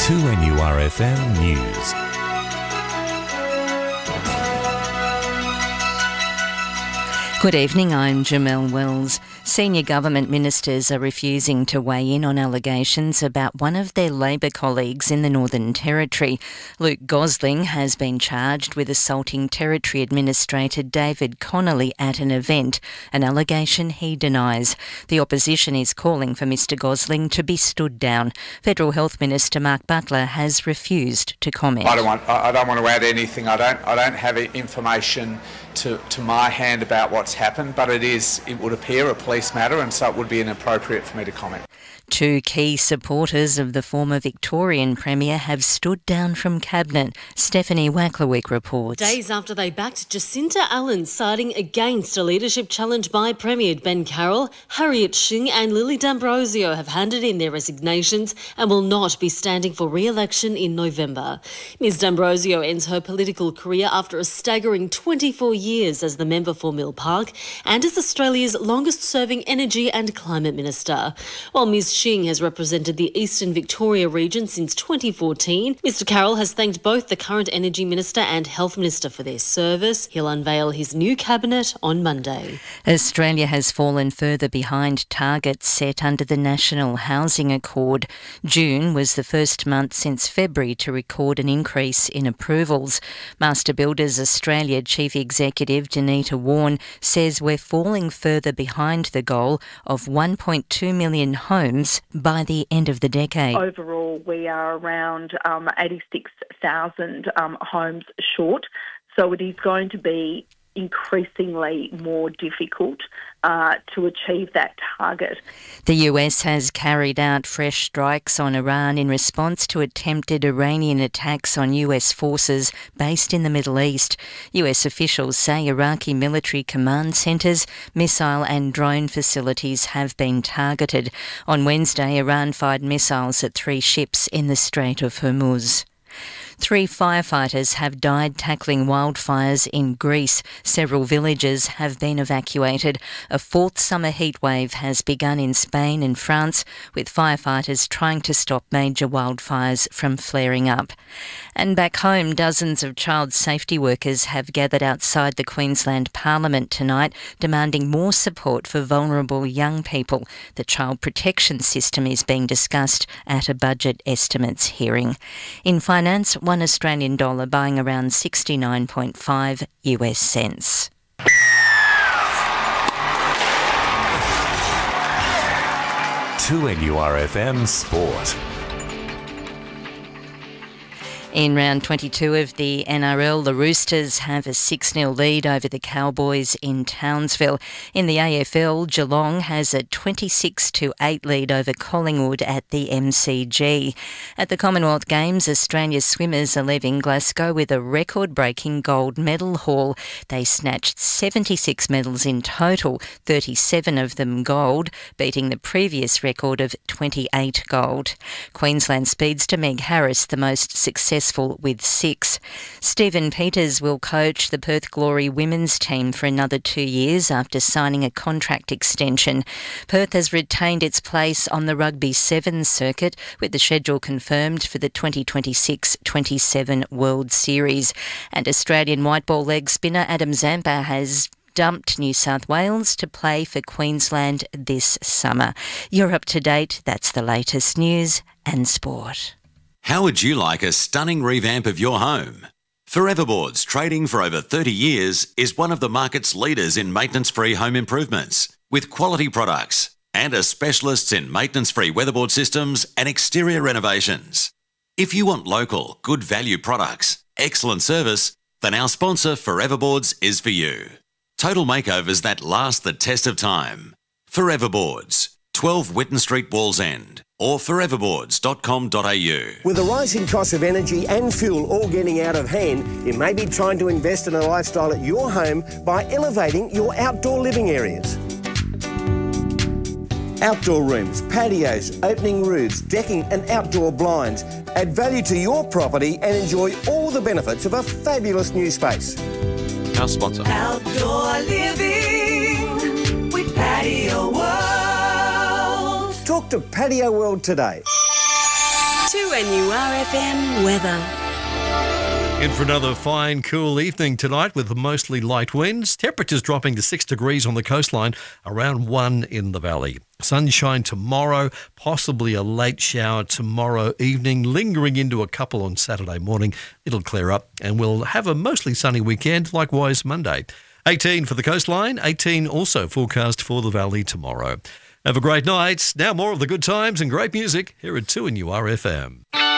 2NURFM News. Good evening, I'm Jamelle Wells. Senior government ministers are refusing to weigh in on allegations about one of their Labor colleagues in the Northern Territory. Luke Gosling has been charged with assaulting Territory Administrator David Connolly at an event, an allegation he denies. The opposition is calling for Mr Gosling to be stood down. Federal Health Minister Mark Butler has refused to comment. I don't want to add anything. I don't have information to my hand about what's happened, but it would appear a police matter, and so it would be inappropriate for me to comment. Two key supporters of the former Victorian Premier have stood down from Cabinet. Stephanie Wacklewick reports. Days after they backed Jacinta Allen, siding against a leadership challenge by Premier Ben Carroll, Harriet Shing and Lily D'Ambrosio have handed in their resignations and will not be standing for re-election in November. Ms D'Ambrosio ends her political career after a staggering 24 years as the member for Mill Park and as Australia's longest-serving Energy and Climate Minister. While Ms Shing has represented the Eastern Victoria region since 2014. Mr Carroll has thanked both the current Energy Minister and Health Minister for their service. He'll unveil his new cabinet on Monday. Australia has fallen further behind targets set under the National Housing Accord. June was the first month since February to record an increase in approvals. Master Builders Australia Chief Executive Danita Warren says we're falling further behind the goal of 1.2 million homes by the end of the decade. Overall, we are around 86,000 homes short, so it is going to be increasingly more difficult to achieve that target. The US has carried out fresh strikes on Iran in response to attempted Iranian attacks on US forces based in the Middle East. US officials say Iraqi military command centres, missile and drone facilities have been targeted. On Wednesday, Iran fired missiles at 3 ships in the Strait of Hormuz. 3 firefighters have died tackling wildfires in Greece. Several villages have been evacuated. A 4th summer heatwave has begun in Spain and France, with firefighters trying to stop major wildfires from flaring up. And back home, dozens of child safety workers have gathered outside the Queensland Parliament tonight, demanding more support for vulnerable young people. The child protection system is being discussed at a budget estimates hearing. In finance, one Australian dollar buying around 69.5 US cents. To NURFM Sport. In round 22 of the NRL, the Roosters have a 6-0 lead over the Cowboys in Townsville. In the AFL, Geelong has a 26-8 lead over Collingwood at the MCG. At the Commonwealth Games, Australia's swimmers are leaving Glasgow with a record-breaking gold medal haul. They snatched 76 medals in total, 37 of them gold, beating the previous record of 28 gold. Queensland speedster Meg Harris, the most successful with 6. Stephen Peters will coach the Perth Glory women's team for another 2 years after signing a contract extension. Perth has retained its place on the Rugby Sevens circuit, with the schedule confirmed for the 2026-27 World Series. And Australian white ball leg spinner Adam Zampa has dumped New South Wales to play for Queensland this summer. You're up to date. That's the latest news and sport. How would you like a stunning revamp of your home? Foreverboards, trading for over 30 years, is one of the market's leaders in maintenance-free home improvements, with quality products and are specialists in maintenance-free weatherboard systems and exterior renovations. If you want local, good value products, excellent service, then our sponsor Foreverboards is for you. Total makeovers that last the test of time. Foreverboards, 12 Whitten Street, Wallsend, or foreverboards.com.au. With the rising cost of energy and fuel all getting out of hand, you may be trying to invest in a lifestyle at your home by elevating your outdoor living areas. Outdoor rooms, patios, opening roofs, decking and outdoor blinds add value to your property and enjoy all the benefits of a fabulous new space. Our sponsor. Outdoor living with Patio World. Talk to Patio World today. 2NURFM weather. In for another fine, cool evening tonight with mostly light winds. Temperatures dropping to 6 degrees on the coastline, around 1 in the valley. Sunshine tomorrow, possibly a late shower tomorrow evening, lingering into a couple on Saturday morning. It'll clear up and we'll have a mostly sunny weekend, likewise Monday. 18 for the coastline, 18 also forecast for the valley tomorrow. Have a great night. Now more of the good times and great music here at 2NURFM.